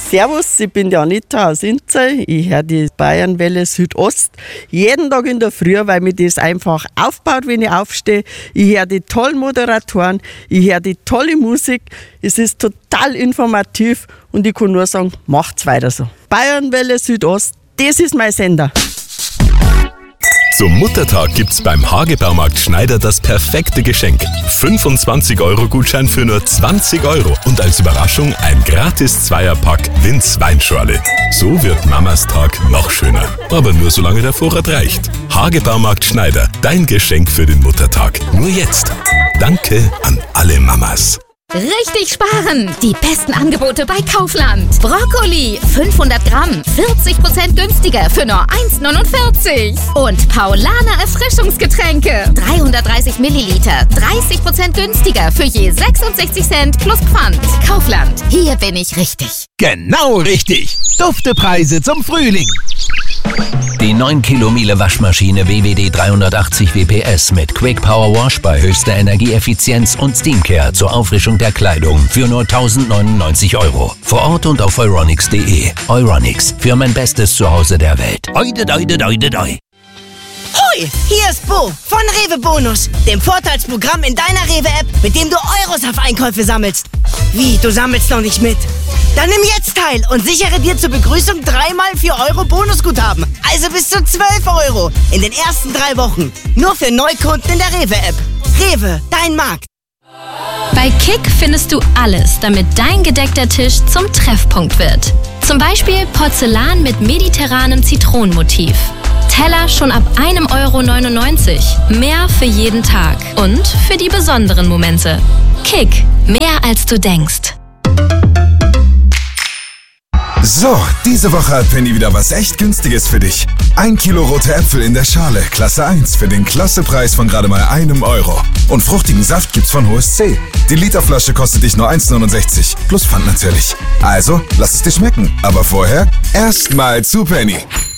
Servus, ich bin die Anita aus Inzell. Ich höre die Bayernwelle Südost jeden Tag in der Früh, weil mir das einfach aufbaut, wenn ich aufstehe. Ich höre die tollen Moderatoren, ich höre die tolle Musik. Es ist total informativ und ich kann nur sagen, macht's weiter so. Bayernwelle Südost, das ist mein Sender. Zum Muttertag gibt's beim Hagebaumarkt Schneider das perfekte Geschenk. 25-Euro-Gutschein für nur 20 Euro und als Überraschung ein gratis Zweierpack Linz Weinschorle. So wird Mamas Tag noch schöner. Aber nur solange der Vorrat reicht. Hagebaumarkt Schneider, dein Geschenk für den Muttertag. Nur jetzt. Danke an alle Mamas. Richtig sparen! Die besten Angebote bei Kaufland. Brokkoli 500 Gramm, 40% günstiger für nur 1,49. Und Paulaner Erfrischungsgetränke 330 Milliliter, 30% günstiger für je 66 Cent plus Pfand. Kaufland, hier bin ich richtig. Genau richtig! Duftepreise zum Frühling. Die 9 Kilo Miele Waschmaschine WWD 380 WPS mit Quick Power Wash bei höchster Energieeffizienz und Steamcare zur Auffrischung der Kleidung für nur 1.099 Euro. Vor Ort und auf euronics.de. Euronics, für mein bestes Zuhause der Welt. Oide, doide, doide, doi. Hoi, hier ist Bo von Rewe Bonus, dem Vorteilsprogramm in deiner Rewe-App, mit dem du Euros auf Einkäufe sammelst. Wie, du sammelst noch nicht mit? Dann nimm jetzt teil und sichere dir zur Begrüßung 3x 4 Euro Bonusguthaben. Also bis zu 12 Euro in den ersten 3 Wochen. Nur für Neukunden in der Rewe-App. Rewe, dein Markt. Bei Kick findest du alles, damit dein gedeckter Tisch zum Treffpunkt wird. Zum Beispiel Porzellan mit mediterranem Zitronenmotiv. Teller schon ab 1,99 Euro. Mehr für jeden Tag und für die besonderen Momente. Kick, mehr als du denkst. So, diese Woche hat Penny wieder was echt Günstiges für dich. 1 Kilo rote Äpfel in der Schale, Klasse 1, für den Klassepreis von gerade mal 1 Euro. Und fruchtigen Saft gibt's von Hohes C. Die Literflasche kostet dich nur 1,69, plus Pfand natürlich. Also, lass es dir schmecken. Aber vorher erstmal zu Penny.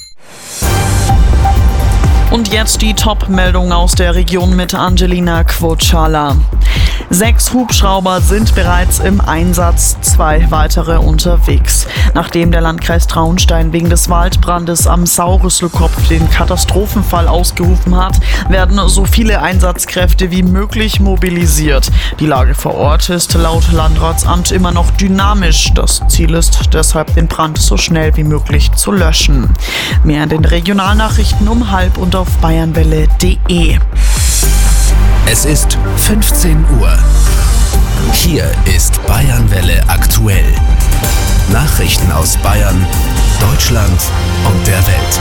Und jetzt die Top-Meldung aus der Region mit Angelina Quocala. 6 Hubschrauber sind bereits im Einsatz, 2 weitere unterwegs. Nachdem der Landkreis Traunstein wegen des Waldbrandes am Saurüsselkopf den Katastrophenfall ausgerufen hat, werden so viele Einsatzkräfte wie möglich mobilisiert. Die Lage vor Ort ist laut Landratsamt immer noch dynamisch. Das Ziel ist deshalb, den Brand so schnell wie möglich zu löschen. Mehr in den Regionalnachrichten um 12:30 und auf bayernwelle.de. Es ist 15 Uhr. Hier ist Bayernwelle aktuell. Nachrichten aus Bayern, Deutschland und der Welt.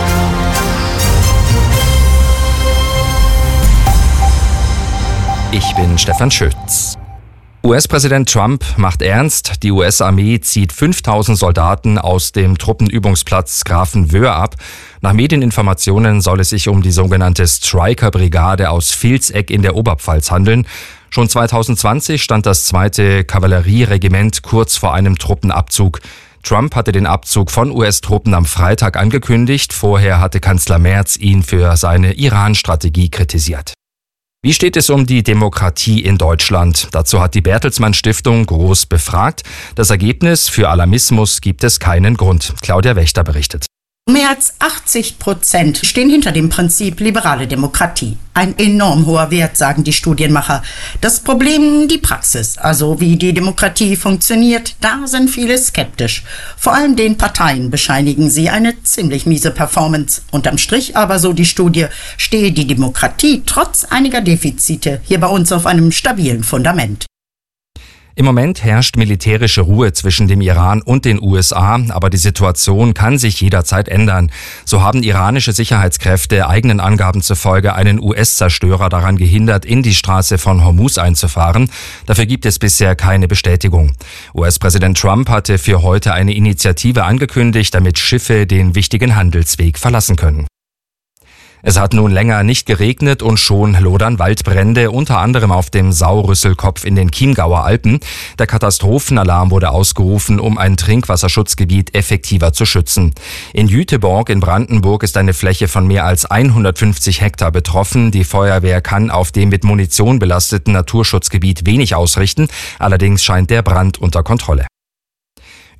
Ich bin Stefan Schütz. US-Präsident Trump macht ernst. Die US-Armee zieht 5000 Soldaten aus dem Truppenübungsplatz Grafenwöhr ab. Nach Medieninformationen soll es sich um die sogenannte Stryker-Brigade aus Vilseck in der Oberpfalz handeln. Schon 2020 stand das 2. Kavallerieregiment kurz vor einem Truppenabzug. Trump hatte den Abzug von US-Truppen am Freitag angekündigt. Vorher hatte Kanzler Merz ihn für seine Iran-Strategie kritisiert. Wie steht es um die Demokratie in Deutschland? Dazu hat die Bertelsmann Stiftung groß befragt. Das Ergebnis: für Alarmismus gibt es keinen Grund. Claudia Wächter berichtet. Mehr als 80% stehen hinter dem Prinzip liberale Demokratie. Ein enorm hoher Wert, sagen die Studienmacher. Das Problem die Praxis, also wie die Demokratie funktioniert, da sind viele skeptisch. Vor allem den Parteien bescheinigen sie eine ziemlich miese Performance. Unterm Strich aber, so die Studie, stehe die Demokratie trotz einiger Defizite hier bei uns auf einem stabilen Fundament. Im Moment herrscht militärische Ruhe zwischen dem Iran und den USA, aber die Situation kann sich jederzeit ändern. So haben iranische Sicherheitskräfte eigenen Angaben zufolge einen US-Zerstörer daran gehindert, in die Straße von Hormuz einzufahren. Dafür gibt es bisher keine Bestätigung. US-Präsident Trump hatte für heute eine Initiative angekündigt, damit Schiffe den wichtigen Handelsweg verlassen können. Es hat nun länger nicht geregnet und schon lodern Waldbrände, unter anderem auf dem Saurüsselkopf in den Chiemgauer Alpen. Der Katastrophenalarm wurde ausgerufen, um ein Trinkwasserschutzgebiet effektiver zu schützen. In Jüteborg in Brandenburg ist eine Fläche von mehr als 150 Hektar betroffen. Die Feuerwehr kann auf dem mit Munition belasteten Naturschutzgebiet wenig ausrichten. Allerdings scheint der Brand unter Kontrolle.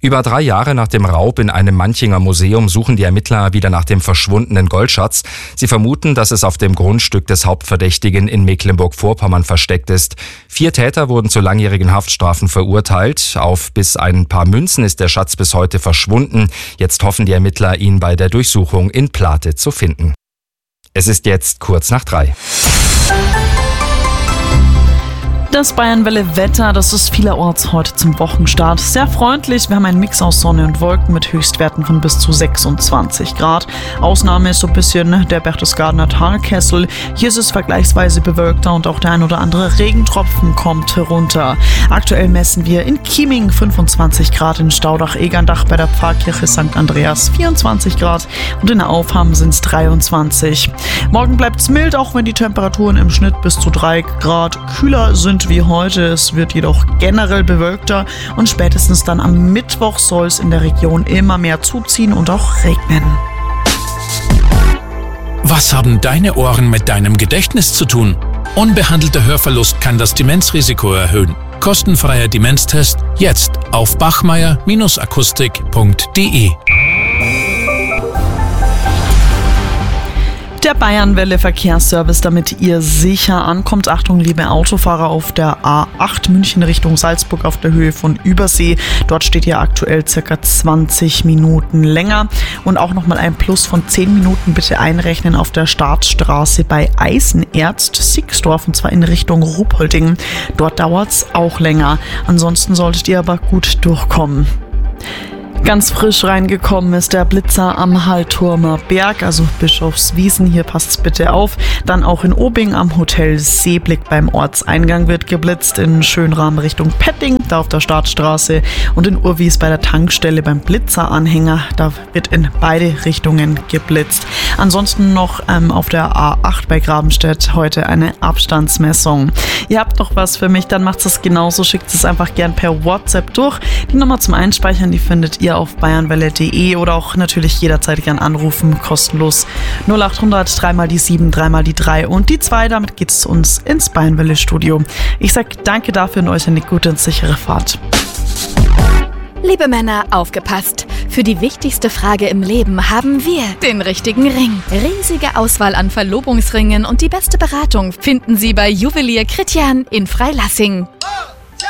Über 3 Jahre nach dem Raub in einem Manchinger Museum suchen die Ermittler wieder nach dem verschwundenen Goldschatz. Sie vermuten, dass es auf dem Grundstück des Hauptverdächtigen in Mecklenburg-Vorpommern versteckt ist. 4 Täter wurden zu langjährigen Haftstrafen verurteilt. Auf bis ein paar Münzen ist der Schatz bis heute verschwunden. Jetzt hoffen die Ermittler, ihn bei der Durchsuchung in Plate zu finden. Es ist jetzt kurz nach 3. Das Bayernwelle-Wetter, das ist vielerorts heute zum Wochenstart sehr freundlich. Wir haben einen Mix aus Sonne und Wolken mit Höchstwerten von bis zu 26 Grad. Ausnahme ist so ein bisschen der Berchtesgadener Talkessel. Hier ist es vergleichsweise bewölkter und auch der ein oder andere Regentropfen kommt herunter. Aktuell messen wir in Chieming 25 Grad, in Staudach-Egerndach bei der Pfarrkirche St. Andreas 24 Grad und in der Aufham sind es 23. Morgen bleibt es mild, auch wenn die Temperaturen im Schnitt bis zu 3 Grad kühler sind wie heute. Es wird jedoch generell bewölkter und spätestens dann am Mittwoch soll es in der Region immer mehr zuziehen und auch regnen. Was haben deine Ohren mit deinem Gedächtnis zu tun? Unbehandelter Hörverlust kann das Demenzrisiko erhöhen. Kostenfreier Demenztest jetzt auf bachmeier-akustik.de. Der Bayernwelle Verkehrsservice, damit ihr sicher ankommt. Achtung, liebe Autofahrer auf der A8 München Richtung Salzburg auf der Höhe von Übersee. Dort steht ihr aktuell circa 20 Minuten länger. Und auch nochmal ein Plus von 10 Minuten bitte einrechnen auf der Startstraße bei Eisenerzt-Sixdorf und zwar in Richtung Ruhpolding. Dort dauert es auch länger. Ansonsten solltet ihr aber gut durchkommen. Ganz frisch reingekommen ist der Blitzer am Hallturmer Berg, also Bischofswiesen, hier passt's bitte auf. Dann auch in Obing am Hotel Seeblick beim Ortseingang wird geblitzt, in Schönrahm Richtung Petting, da auf der Startstraße und in Urwies bei der Tankstelle beim Blitzeranhänger, da wird in beide Richtungen geblitzt. Ansonsten noch auf der A8 bei Grabenstedt heute eine Abstandsmessung. Ihr habt noch was für mich, dann macht es genauso, schickt es einfach gern per WhatsApp durch. Die Nummer zum Einspeichern, die findet ihr auf bayernwelle.de oder auch natürlich jederzeit gern anrufen, kostenlos 0800 3 mal die 7, 3 mal die 3 und die 2. Damit geht es uns ins Bayernwelle-Studio. Ich sag danke dafür und euch eine gute und sichere Fahrt. Liebe Männer, aufgepasst! Für die wichtigste Frage im Leben haben wir den richtigen Ring. Riesige Auswahl an Verlobungsringen und die beste Beratung finden Sie bei Juwelier Chrétien in Freilassing.